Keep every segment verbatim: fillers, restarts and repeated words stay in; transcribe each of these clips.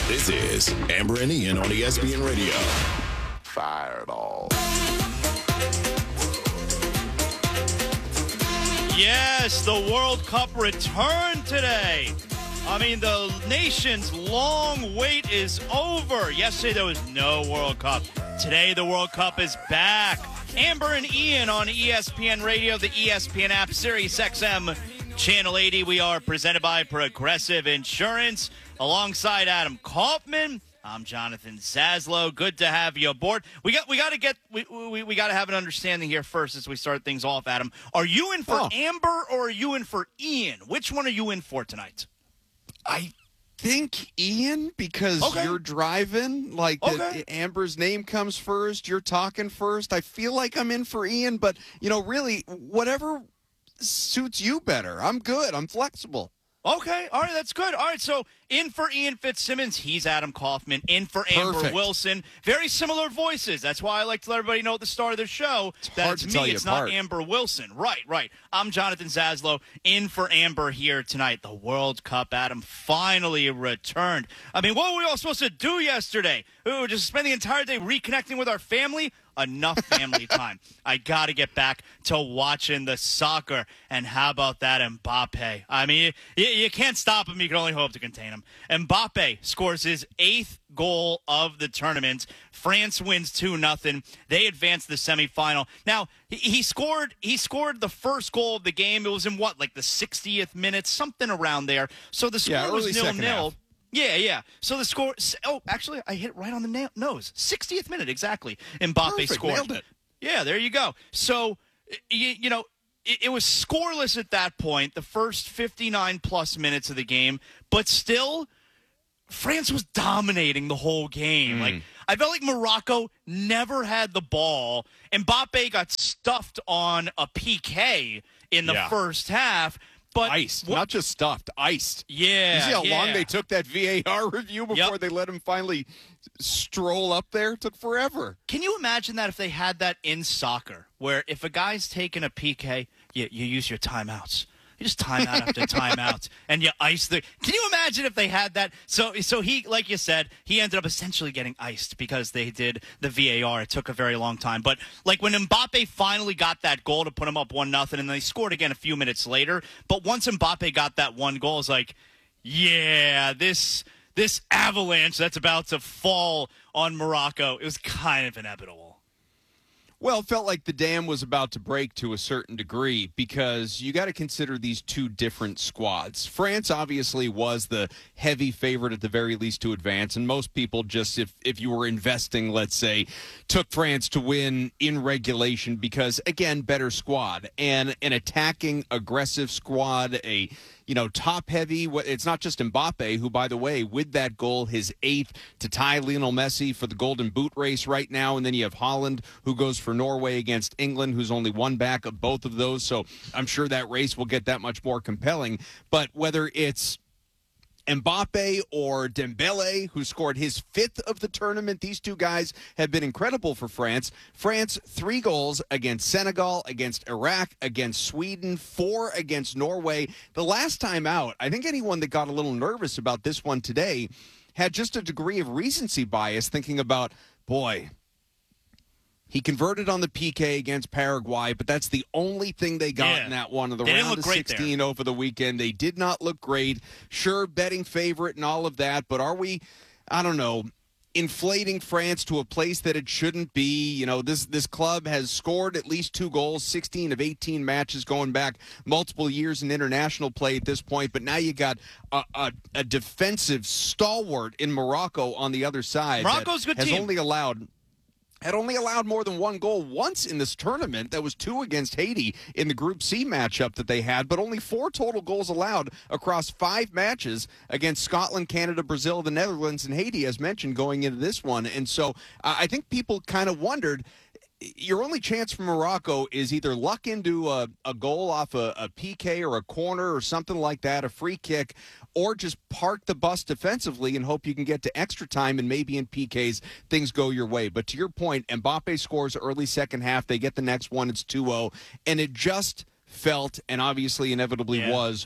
This is Amber and Ian on E S P N Radio. Fireball. Yes, the World Cup returned today. I mean, the nation's long wait is over. Yesterday, there was no World Cup. Today, the World Cup is back. Amber and Ian on E S P N Radio, the E S P N app, Sirius X M, Channel eighty. We are presented by Progressive Insurance. Alongside Adam Kaufman, I'm Jonathan Zaslow. Good to have you aboard. We got we got to get we we, we got to have an understanding here first as we start things off. Adam, are you in for oh. Amber or are you in for Ian? Which one are you in for tonight? I think Ian, because okay. you're driving. Like okay. the, Amber's name comes first. You're talking first. I feel like I'm in for Ian, but you know, really, whatever suits you better. I'm good. I'm flexible. Okay, all right, that's good. All right, so in for Ian Fitzsimmons, he's Adam Kaufman. In for Amber Perfect. Wilson. Very similar voices. That's why I like to let everybody know at the start of the show it's that hard it's to me, tell you it's apart. not Amber Wilson. Right, right. I'm Jonathan Zaslow. In for Amber here tonight. The World Cup, Adam, finally returned. I mean, what were we all supposed to do yesterday? Ooh, just spend the entire day reconnecting with our family? Enough family time. I got to get back to watching the soccer. And how about that Mbappe? I mean, you, you can't stop him. You can only hope to contain him. Mbappe scores his eighth goal of the tournament. France wins two nothing. They advance to the semifinal. Now, he, he scored he scored the first goal of the game. It was in what, like the sixtieth minute, something around there. So the score yeah, was second nil-nil. half. Yeah, yeah. So the score – oh, actually, I hit it right on the na- nose. sixtieth minute, exactly. Mbappe Perfect, scored. nailed it. Yeah, there you go. So, you, you know, it, it was scoreless at that point, the first fifty-nine plus minutes of the game. But still, France was dominating the whole game. Mm. Like, I felt like Morocco never had the ball. Mbappe got stuffed on a P K in the Yeah. first half. But Iced, what, not just stuffed, iced. Yeah, You see how yeah. long they took that V A R review before Yep. they let him finally stroll up there? It took forever. Can you imagine that if they had that in soccer, where if a guy's taking a P K, you, you use your timeouts. You just time out after timeout, and you ice the. Can you imagine if they had that? So, so he, like you said, he ended up essentially getting iced because they did the V A R. It took a very long time, but like when Mbappe finally got that goal to put him up one nothing, and they scored again a few minutes later. But once Mbappe got that one goal, it's like, yeah, this this avalanche that's about to fall on Morocco, it was kind of inevitable. Well, it felt like the dam was about to break to a certain degree because you got to consider these two different squads. France obviously was the heavy favorite at the very least to advance, and most people just, if, if you were investing, let's say, took France to win in regulation because, again, better squad. And an attacking, aggressive squad, a you know, top-heavy. It's not just Mbappe, who, by the way, with that goal, his eighth to tie Lionel Messi for the Golden Boot race right now. And then you have Haaland, who goes for Norway against England, who's only one back of both of those. So I'm sure that race will get that much more compelling. But whether it's Mbappe or Dembele, who scored his fifth of the tournament. These two guys have been incredible for France. France, three goals against Senegal, against Iraq, against Sweden, four against Norway. The last time out, I think anyone that got a little nervous about this one today had just a degree of recency bias, thinking about, boy, he converted on the P K against Paraguay, but that's the only thing they got yeah. in that one of the they round of sixteen there. over the weekend. They did not look great. Sure, betting favorite and all of that, but are we, I don't know, inflating France to a place that it shouldn't be? You know, this this club has scored at least two goals, sixteen of eighteen matches going back multiple years in international play at this point, but now you got a, a, a defensive stalwart in Morocco on the other side. Morocco's a good has team. only allowed... had only allowed more than one goal once in this tournament. That was two against Haiti in the Group C matchup that they had, but only four total goals allowed across five matches against Scotland, Canada, Brazil, the Netherlands, and Haiti, as mentioned, going into this one. And so uh, I think people kind of wondered, your only chance for Morocco is either luck into a, a goal off a, a P K or a corner or something like that, a free kick, or just park the bus defensively and hope you can get to extra time and maybe in P Ks things go your way. But to your point, Mbappe scores early second half. They get the next one. It's two oh. And it just felt, and obviously inevitably yeah. was,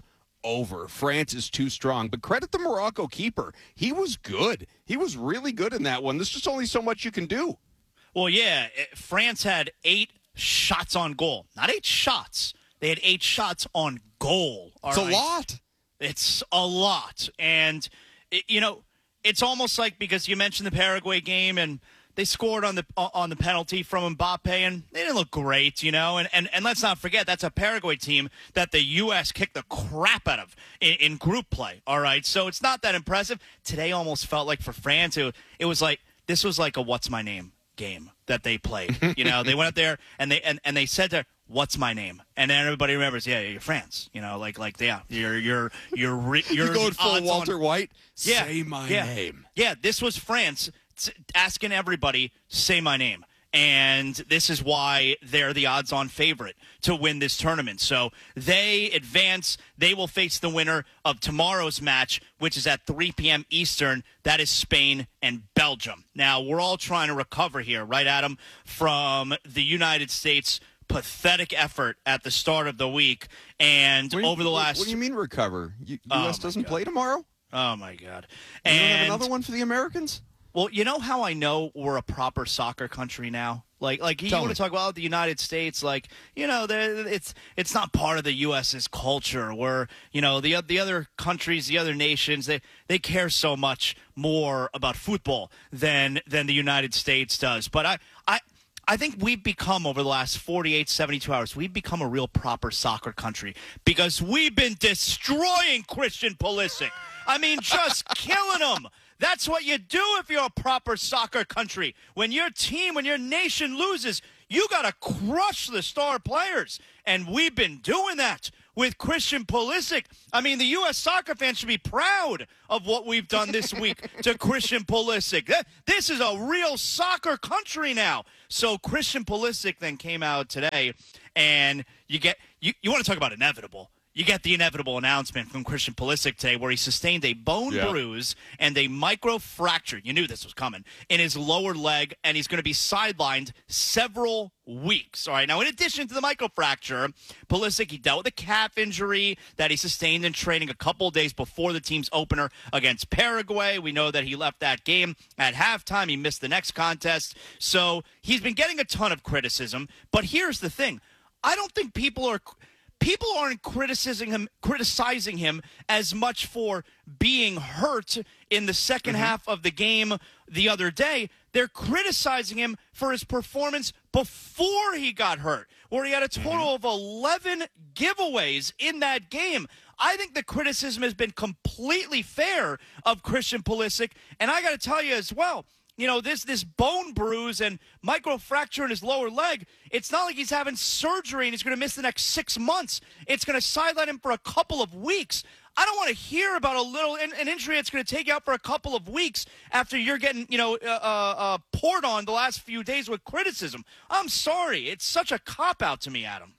over. France is too strong. But credit the Morocco keeper. He was good. He was really good in that one. There's just only so much you can do. Well, yeah, France had eight shots on goal. Not eight shots. They had eight shots on goal. It's right? a lot. It's a lot. And, it, you know, it's almost like because you mentioned the Paraguay game and they scored on the on the penalty from Mbappe, and they didn't look great, you know. And, and, and let's not forget, that's a Paraguay team that the U S kicked the crap out of in, in group play, all right? So it's not that impressive. Today almost felt like for France, it, it was like this was like a what's my name game that they played. You know, they went out there and they and, and they said to what's my name, and then everybody remembers. Yeah, you're France. You know, like like yeah, you're you're you're re- you're you going full Walter on, White. Yeah, say my yeah, name. Yeah, this was France asking everybody say my name. And this is why they're the odds-on favorite to win this tournament. So they advance. They will face the winner of tomorrow's match, which is at three p.m. Eastern. That is Spain and Belgium. Now, we're all trying to recover here, right, Adam, from the United States' pathetic effort at the start of the week. And you, over the last... What do you mean recover? U- oh U S doesn't God. play tomorrow? Oh, my God. You and don't have another one for the Americans? Well, you know how I know we're a proper soccer country now? Like, like you Tell want me. to talk about the United States, like, you know, it's it's not part of the U S's culture. Where, you know, the the other countries, the other nations, they, they care so much more about football than than the United States does. But I I. I think we've become, over the last forty-eight, seventy-two hours, we've become a real proper soccer country because we've been destroying Christian Pulisic. I mean, just killing him. That's what you do if you're a proper soccer country. When your team, when your nation loses, you got to crush the star players. And we've been doing that with Christian Pulisic. I mean, the U S soccer fans should be proud of what we've done this week to Christian Pulisic. This is a real soccer country now. So Christian Pulisic then came out today, and you get you, you want to talk about inevitable. You get the inevitable announcement from Christian Pulisic today where he sustained a bone yeah. bruise and a microfracture. You knew this was coming in his lower leg, and he's going to be sidelined several weeks. All right. Now, in addition to the microfracture, Pulisic, he dealt with a calf injury that he sustained in training a couple of days before the team's opener against Paraguay. We know that he left that game at halftime. He missed the next contest. So he's been getting a ton of criticism. But here's the thing. I don't think people are – People aren't criticizing him, criticizing him as much for being hurt in the second mm-hmm. half of the game the other day. They're criticizing him for his performance before he got hurt, where he had a total mm-hmm. of eleven giveaways in that game. I think the criticism has been completely fair of Christian Pulisic, and I got to tell you as well, you know, this this bone bruise and microfracture in his lower leg, it's not like he's having surgery and he's going to miss the next six months. It's going to sideline him for a couple of weeks. I don't want to hear about a little an, an injury that's going to take you out for a couple of weeks after you're getting, you know, uh, uh, uh, poured on the last few days with criticism. I'm sorry. It's such a cop-out to me, Adam.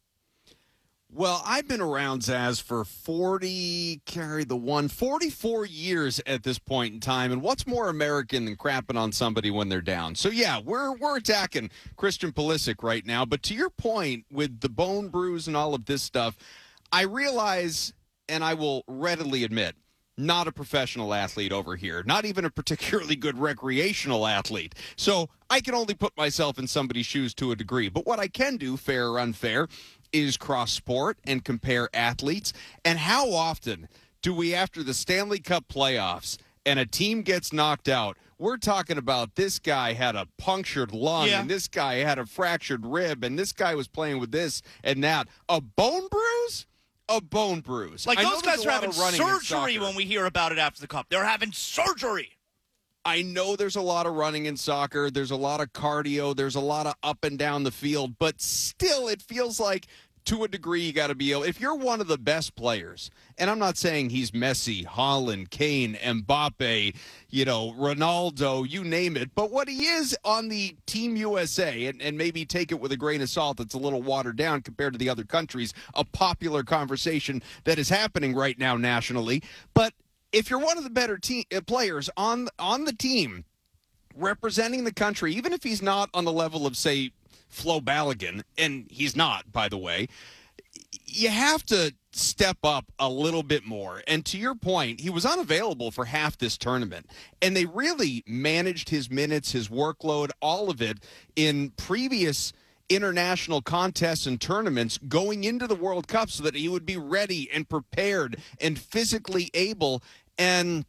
Well, I've been around Zaz for forty, carry the one, forty-four years at this point in time. And what's more American than crapping on somebody when they're down? So, yeah, we're we're attacking Christian Pulisic right now. But to your point, with the bone bruise and all of this stuff, I realize, and I will readily admit, not a professional athlete over here, not even a particularly good recreational athlete. So I can only put myself in somebody's shoes to a degree. But what I can do, fair or unfair, is cross sport and compare athletes. And how often do we, after the Stanley Cup playoffs and a team gets knocked out, we're talking about this guy had a punctured lung yeah. and this guy had a fractured rib and this guy was playing with this and that. A bone bruise? A bone bruise. Like I those guys are having surgery surgery when we hear about it after the Cup. They're having surgery. I know there's a lot of running in soccer. There's a lot of cardio. There's a lot of up and down the field. But still, it feels like, to a degree, you got to be able, if you're one of the best players, and I'm not saying he's Messi, Haaland, Kane, Mbappe, you know, Ronaldo, you name it, but what he is on the Team U S A, and, and maybe take it with a grain of salt that's a little watered down compared to the other countries, a popular conversation that is happening right now nationally, but if you're one of the better team, uh, players on on the team representing the country, even if he's not on the level of, say, Flo Balogun, and he's not, by the way, you have to step up a little bit more. And to your point, he was unavailable for half this tournament. And they really managed his minutes, his workload, all of it in previous international contests and tournaments going into the World Cup so that he would be ready and prepared and physically able. And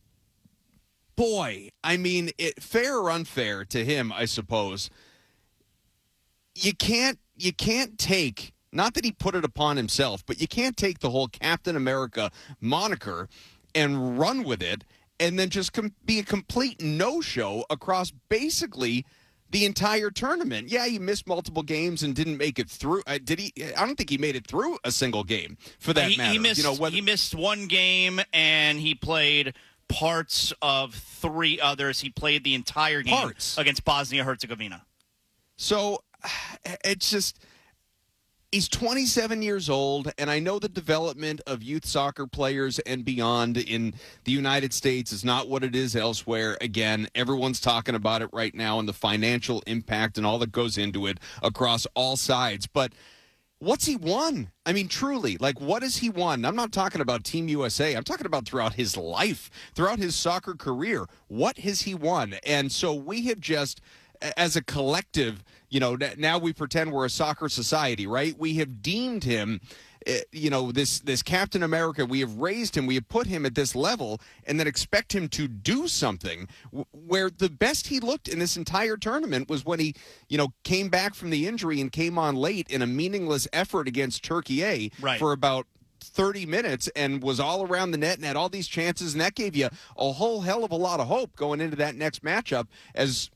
boy, I mean, it, fair or unfair to him, I suppose, you can't you can't take, not that he put it upon himself, but you can't take the whole Captain America moniker and run with it and then just com- be a complete no-show across basically the entire tournament. Yeah, he missed multiple games and didn't make it through. Uh, did he? I don't think he made it through a single game for that he, matter. He missed, you know, whether- he missed one game, and he played parts of three others. He played the entire game Parts. against Bosnia-Herzegovina. So it's just, he's twenty-seven years old, and I know the development of youth soccer players and beyond in the United States is not what it is elsewhere. Again, everyone's talking about it right now and the financial impact and all that goes into it across all sides. But what's he won? I mean, truly, like, what has he won? I'm not talking about Team U S A. I'm talking about throughout his life, throughout his soccer career. What has he won? And so we have just, as a collective, you know, now we pretend we're a soccer society, right? We have deemed him, you know, this this Captain America. We have raised him. We have put him at this level and then expect him to do something where the best he looked in this entire tournament was when he, you know, came back from the injury and came on late in a meaningless effort against Turkey A right. for about thirty minutes and was all around the net and had all these chances. And that gave you a whole hell of a lot of hope going into that next matchup as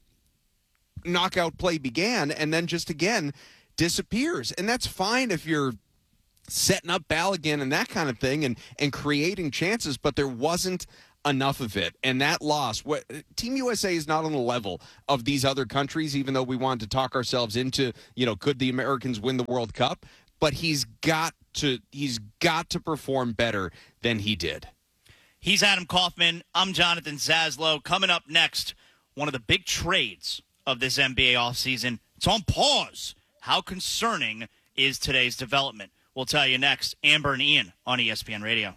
knockout play began, and then just again disappears. And that's fine if you're setting up Balogun and that kind of thing and and creating chances, but there wasn't enough of it. And that loss, what Team U S A is not on the level of these other countries, even though we wanted to talk ourselves into, you know, could the Americans win the World Cup? But he's got to he's got to perform better than he did. He's Adam Kaufman. I'm Jonathan Zaslow. Coming up next, one of the big trades of this N B A offseason. It's on pause. How concerning is today's development? We'll tell you next. Amber and Ian on E S P N Radio.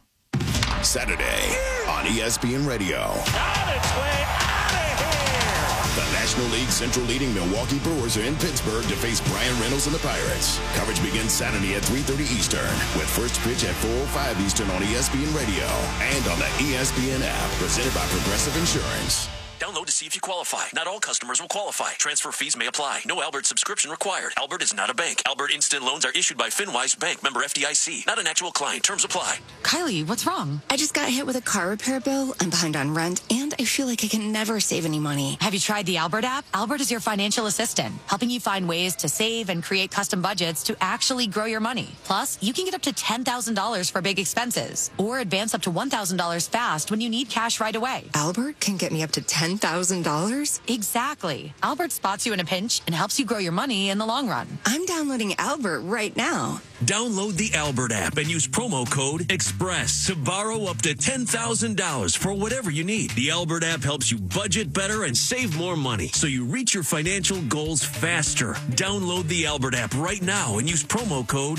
Saturday on E S P N Radio. On its way out of here. The National League Central leading Milwaukee Brewers are in Pittsburgh to face Brian Reynolds and the Pirates. Coverage begins Saturday at three thirty Eastern with first pitch at four oh five Eastern on E S P N Radio and on the E S P N app presented by Progressive Insurance. Download to see if you qualify. Not all customers will qualify. Transfer fees may apply. No Albert subscription required. Albert is not a bank. Albert Instant Loans are issued by FinWise Bank, member F D I C. Not an actual client. Terms apply. Kylie, what's wrong? I just got hit with a car repair bill. I'm behind on rent, and I feel like I can never save any money. Have you tried the Albert app? Albert is your financial assistant, helping you find ways to save and create custom budgets to actually grow your money. Plus, you can get up to ten thousand dollars for big expenses, or advance up to one thousand dollars fast when you need cash right away. Albert can get me up to ten thousand dollars? Exactly. Albert spots you in a pinch and helps you grow your money in the long run. I'm downloading Albert right now. Download the Albert app and use promo code EXPRESS to borrow up to ten thousand dollars for whatever you need. The Albert app helps you budget better and save more money so you reach your financial goals faster. Download the Albert app right now and use promo code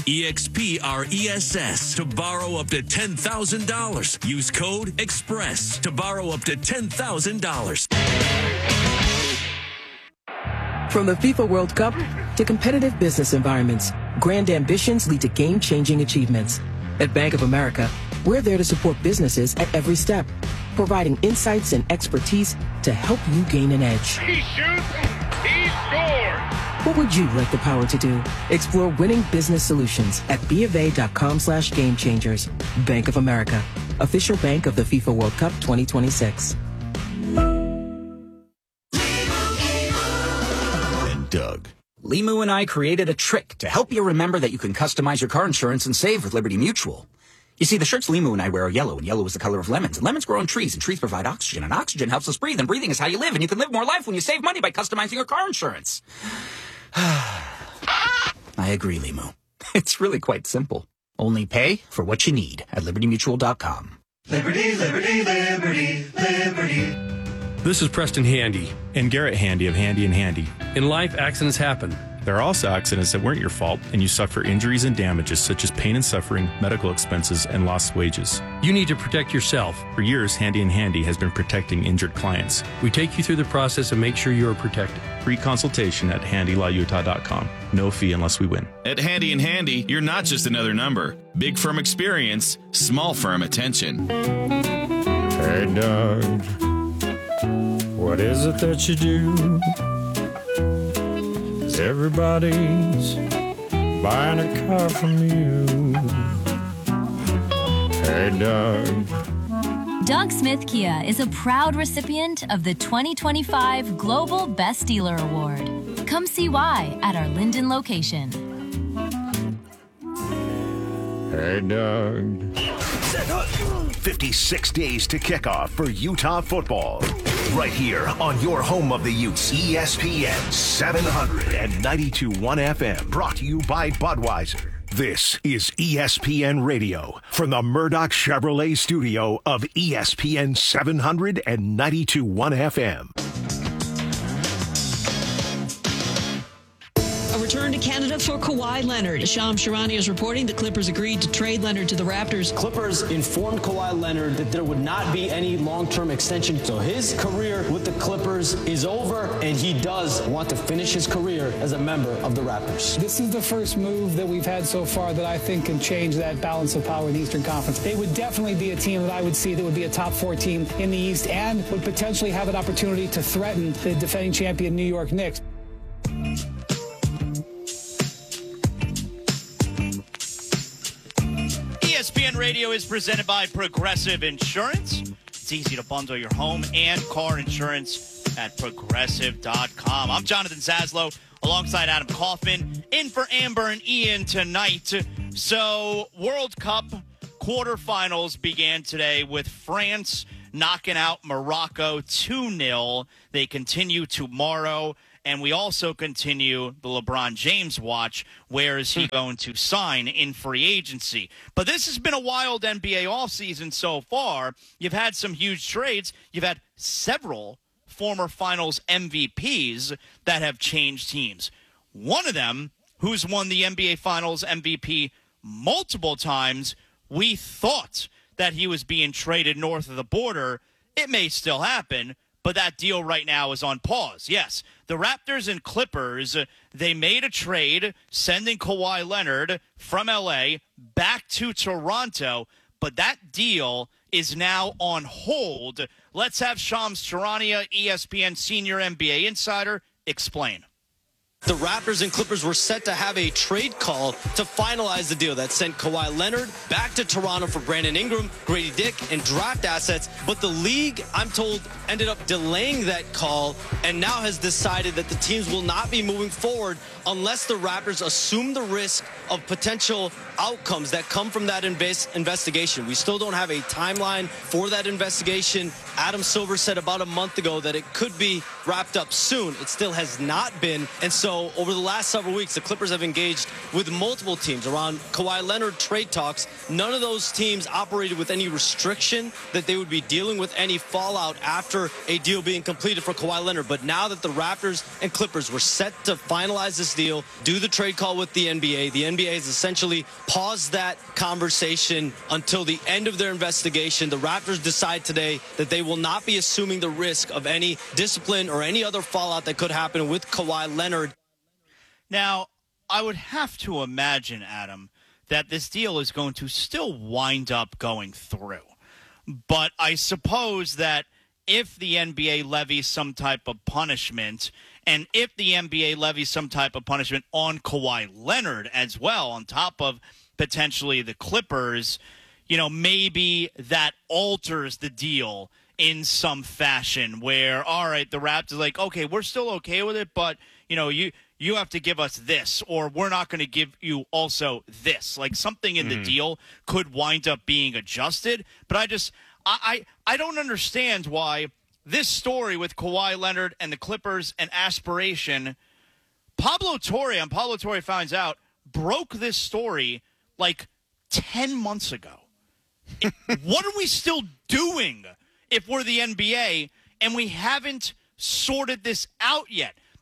EXPRESS to borrow up to ten thousand dollars. Use code EXPRESS to borrow up to ten thousand dollars. From the FIFA World Cup to competitive business environments, grand ambitions lead to game-changing achievements. At Bank of America, we're there to support businesses at every step, providing insights and expertise to help you gain an edge. He shoots, he scores. What would you like the power to do? Explore winning business solutions at BofA.com slash game changers. Bank of America, official bank of the FIFA World Cup twenty twenty-six. Doug. Limu and I created a trick to help you remember that you can customize your car insurance and save with Liberty Mutual. You see, the shirts Limu and I wear are yellow, and yellow is the color of lemons. And lemons grow on trees, and trees provide oxygen, and oxygen helps us breathe, and breathing is how you live, and you can live more life when you save money by customizing your car insurance. I agree, Limu. It's really quite simple. Only pay for what you need at Liberty Mutual dot com. Liberty, Liberty, Liberty, Liberty. This is Preston Handy and Garrett Handy of Handy and Handy. In life, accidents happen. There are also accidents that weren't your fault, and you suffer injuries and damages such as pain and suffering, medical expenses, and lost wages. You need to protect yourself. For years, Handy and Handy has been protecting injured clients. We take you through the process and make sure you are protected. Free consultation at handy law utah dot com. No fee unless we win. At Handy and Handy, you're not just another number. Big firm experience, small firm attention. Hey, Doug, what is it that you do? Everybody's buying a car from you. Hey, Doug. Doug Smith Kia is a proud recipient of the twenty twenty-five Global Best Dealer Award. Come see why at our Linden location. Hey, Doug. fifty-six days to kickoff for Utah football. Right here on your home of the Utes, E S P N seven ninety-two point one F M. Brought to you by Budweiser. This is E S P N Radio from the Murdoch Chevrolet studio of E S P N seven ninety-two point one F M. A return to Canada for Kawhi Leonard. Shams Charania is reporting the Clippers agreed to trade Leonard to the Raptors. Clippers informed Kawhi Leonard that there would not be any long-term extension. So his career with the Clippers is over, and he does want to finish his career as a member of the Raptors. This is the first move that we've had so far that I think can change that balance of power in the Eastern Conference. They would definitely be a team that I would see that would be a top four team in the East and would potentially have an opportunity to threaten the defending champion New York Knicks. E S P N Radio is presented by Progressive Insurance. It's easy to bundle your home and car insurance at progressive dot com. I'm Jonathan Zaslow alongside Adam Kaufman, in for Amber and Ian tonight. So, World Cup quarterfinals began today with France knocking out Morocco two nil. They continue tomorrow. And we also continue the LeBron James watch. Where is he going to sign in free agency? But this has been a wild N B A offseason so far. You've had some huge trades. You've had several former finals M V Ps that have changed teams. One of them, who's won the N B A Finals M V P multiple times, we thought that he was being traded north of the border. It may still happen, but that deal right now is on pause. Yes, the Raptors and Clippers, they made a trade sending Kawhi Leonard from L A back to Toronto, but that deal is now on hold. Let's have Shams Charania, E S P N senior N B A insider, explain. The Raptors and Clippers were set to have a trade call to finalize the deal that sent Kawhi Leonard back to Toronto for Brandon Ingram, Grady Dick, and draft assets. But the league, I'm told, ended up delaying that call and now has decided that the teams will not be moving forward unless the Raptors assume the risk of potential outcomes that come from that invest investigation. We still don't have a timeline for that investigation. Adam Silver said about a month ago that it could be wrapped up soon. It still has not been. And so over the last several weeks, the Clippers have engaged with multiple teams around Kawhi Leonard trade talks. None of those teams operated with any restriction that they would be dealing with any fallout after a deal being completed for Kawhi Leonard. But now that the Raptors and Clippers were set to finalize this deal, do the trade call with the N B A, the N B A has essentially paused that conversation until the end of their investigation. The Raptors decide today that they will not be assuming the risk of any discipline or any other fallout that could happen with Kawhi Leonard. Now, I would have to imagine, Adam, that this deal is going to still wind up going through. But I suppose that if the N B A levies some type of punishment, and if the N B A levies some type of punishment on Kawhi Leonard as well, on top of potentially the Clippers, you know, maybe that alters the deal in some fashion where, all right, the Raptors are like, okay, we're still okay with it, but, you know, you you have to give us this, or we're not going to give you also this. Like something in mm-hmm. the deal could wind up being adjusted. But I just, I, I, I don't understand why this story with Kawhi Leonard and the Clippers and aspiration, Pablo Torre, and Pablo Torre finds out, broke this story like ten months ago. It, what are we still doing if we're the N B A and we haven't sorted this out yet?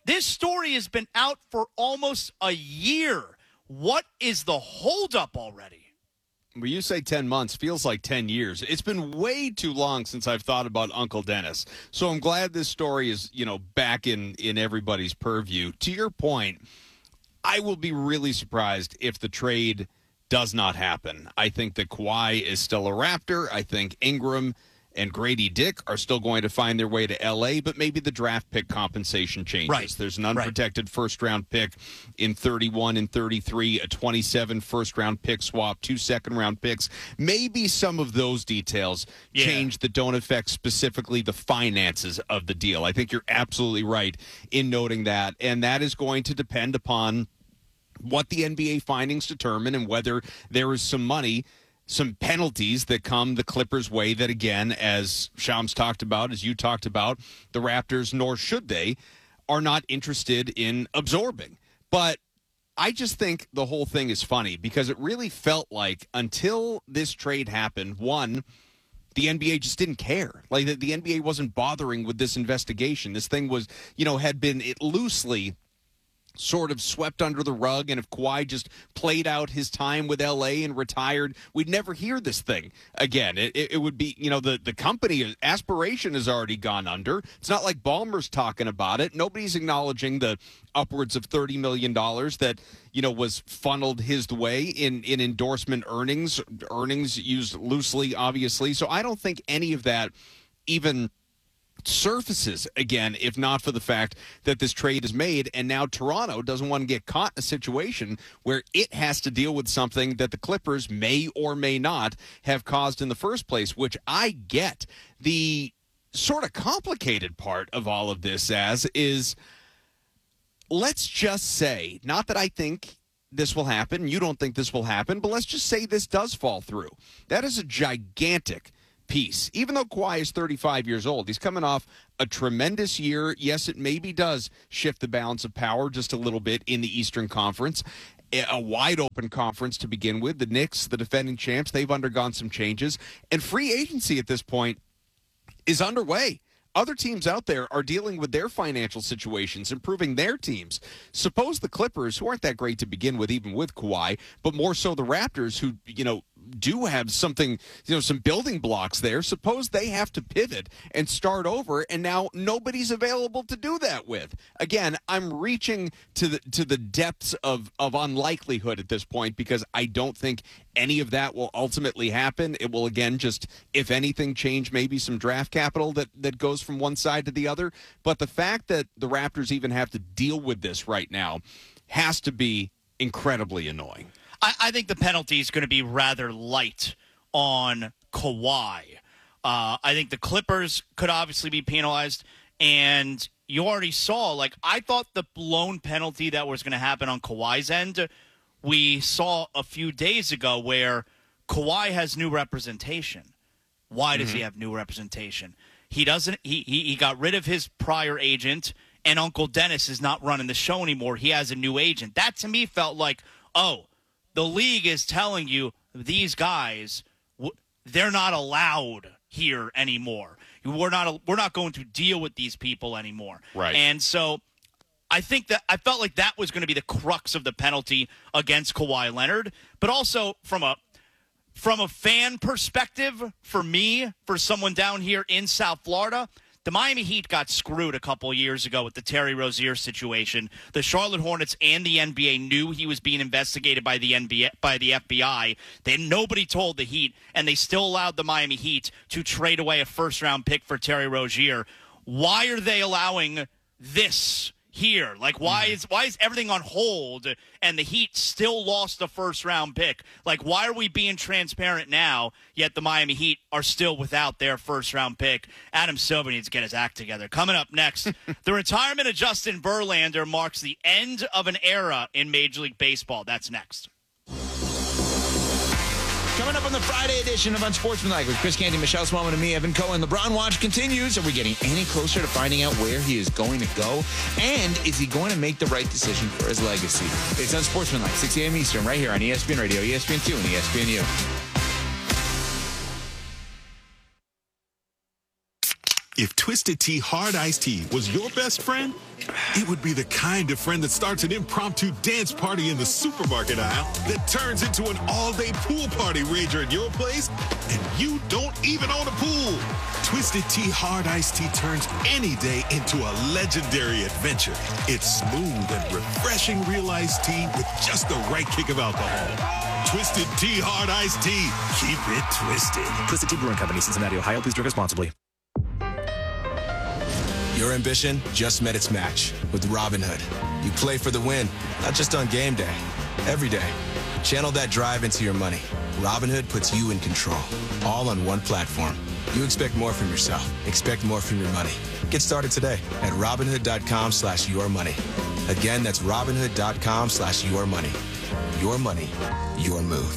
This story has been out for almost a year. What is the holdup already? When you say ten months, feels like ten years. It's been way too long since I've thought about Uncle Dennis. So I'm glad this story is, you know, back in, in everybody's purview. To your point, I will be really surprised if the trade does not happen. I think that Kawhi is still a Raptor. I think Ingram and Grady Dick are still going to find their way to L A, but maybe the draft pick compensation changes. Right. There's an unprotected right. first-round pick in thirty-one and thirty-three, a twenty-seven first-round pick swap, two second-round picks. Maybe some of those details yeah. change that don't affect specifically the finances of the deal. I think you're absolutely right in noting that, and that is going to depend upon what the N B A findings determine and whether there is some money, some penalties that come the Clippers' way that, again, as Shams talked about, as you talked about, the Raptors, nor should they, are not interested in absorbing. But I just think the whole thing is funny because it really felt like until this trade happened, one, the N B A just didn't care. Like the, the N B A wasn't bothering with this investigation. This thing was, you know, had been it loosely sort of swept under the rug, and if Kawhi just played out his time with L A and retired, we'd never hear this thing again. It, it, it would be, you know, the, the company aspiration has already gone under. It's not like Ballmer's talking about it. Nobody's acknowledging the upwards of thirty million dollars that, you know, was funneled his way in, in endorsement earnings, earnings used loosely, obviously. So I don't think any of that even surfaces again, if not for the fact that this trade is made, and now Toronto doesn't want to get caught in a situation where it has to deal with something that the Clippers may or may not have caused in the first place, which I get. The sort of complicated part of all of this, as is, let's just say, not that I think this will happen, you don't think this will happen, but let's just say this does fall through. That is a gigantic piece. Even though Kawhi is thirty-five years old, he's coming off a tremendous year. Yes, it maybe does shift the balance of power just a little bit in the Eastern Conference. A wide open conference to begin with. The Knicks, the defending champs, they've undergone some changes. And free agency at this point is underway. Other teams out there are dealing with their financial situations, improving their teams. Suppose the Clippers, who aren't that great to begin with, even with Kawhi, but more so the Raptors, who, you know, do have something, you know, some building blocks there. Suppose they have to pivot and start over, and now nobody's available to do that with. Again, I'm reaching to the to the depths of, of unlikelihood at this point because I don't think any of that will ultimately happen. It will, again, just, if anything, change maybe some draft capital that, that goes from one side to the other. But the fact that the Raptors even have to deal with this right now has to be incredibly annoying. I, I think the penalty is going to be rather light on Kawhi. Uh, I think the Clippers could obviously be penalized, and you already saw, like, I thought the lone penalty that was going to happen on Kawhi's end, we saw a few days ago where Kawhi has new representation. Why does mm-hmm. he have new representation? He doesn't. He, he he got rid of his prior agent, and Uncle Dennis is not running the show anymore. He has a new agent. That to me felt like, oh, the league is telling you these guys, they're not allowed here anymore. We're not we're not going to deal with these people anymore. Right. And so I think that I felt like that was going to be the crux of the penalty against Kawhi Leonard, but also from a from a fan perspective, for me, for someone down here in South Florida, the Miami Heat got screwed a couple years ago with the Terry Rozier situation. The Charlotte Hornets and the N B A knew he was being investigated by the N B A, by the F B I. Then nobody told the Heat, and they still allowed the Miami Heat to trade away a first-round pick for Terry Rozier. Why are they allowing this here? Like, why is why is everything on hold and the Heat still lost the first round pick? Like, why are we being transparent now, yet the Miami Heat are still without their first round pick? Adam Silver needs to get his act together. Coming up next, the retirement of Justin Verlander marks the end of an era in Major League Baseball. That's next. Coming up on the Friday edition of Unsportsmanlike with Chris Canty, Michelle Smallman, and me, Evan Cohen. LeBron watch continues. Are we getting any closer to finding out where he is going to go? And is he going to make the right decision for his legacy? It's Unsportsmanlike, six a.m. Eastern, right here on E S P N Radio, E S P N two, and E S P N U. If Twisted Tea Hard Iced Tea was your best friend, it would be the kind of friend that starts an impromptu dance party in the supermarket aisle that turns into an all-day pool party rager at your place, and you don't even own a pool. Twisted Tea Hard Iced Tea turns any day into a legendary adventure. It's smooth and refreshing real iced tea with just the right kick of alcohol. Twisted Tea Hard Iced Tea. Keep it twisted. Twisted Tea Brewing Company, Cincinnati, Ohio. Please drink responsibly. Your ambition just met its match with Robinhood. You play for the win, not just on game day, every day. Channel that drive into your money. Robinhood puts you in control, all on one platform. You expect more from yourself. Expect more from your money. Get started today at Robinhood.com slash your money. Again, that's Robinhood.com slash your money. Your money, your move.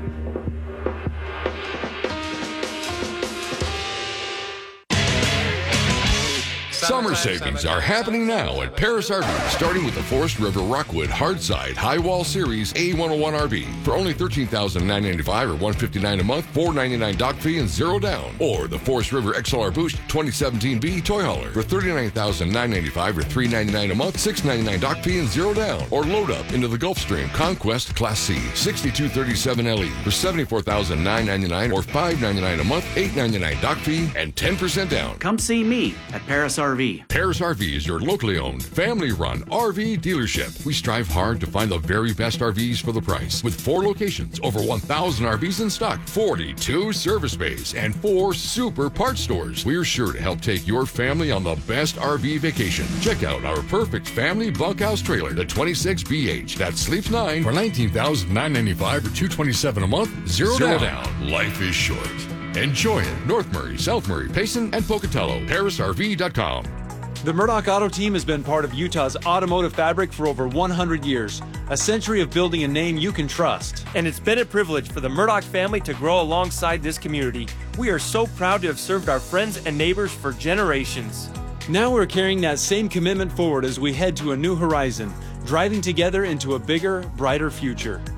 Summer savings are happening now at Paris R V, starting with the Forest River Rockwood Hardside High Wall Series A one oh one R V for only thirteen thousand nine hundred ninety-five dollars or one hundred fifty-nine dollars a month, four hundred ninety-nine dollars dock fee and zero down. Or the Forest River X L R Boost twenty seventeen B Toy Hauler for thirty-nine thousand nine hundred ninety-five dollars or three hundred ninety-nine dollars a month, six hundred ninety-nine dollars dock fee and zero down. Or load up into the Gulfstream Conquest Class C sixty-two thirty-seven L E for seventy-four thousand nine hundred ninety-nine dollars or five hundred ninety-nine dollars a month, eight hundred ninety-nine dollars dock fee and ten percent down. Come see me at Paris R V. Paris R V is your locally owned, family-run R V dealership. We strive hard to find the very best R Vs for the price. With four locations, over one thousand R Vs in stock, forty-two service bays, and four super parts stores, we're sure to help take your family on the best R V vacation. Check out our perfect family bunkhouse trailer, the twenty-six B H, that sleeps nine for nineteen thousand nine hundred ninety-five dollars or two hundred twenty-seven dollars a month, zero, zero down. down. Life is short. Enjoy it. North Murray, South Murray, Payson, and Pocatello. Paris R V dot com. The Murdoch Auto Team has been part of Utah's automotive fabric for over one hundred years, a century of building a name you can trust. And it's been a privilege for the Murdoch family to grow alongside this community. We are so proud to have served our friends and neighbors for generations. Now we're carrying that same commitment forward as we head to a new horizon, driving together into a bigger, brighter future.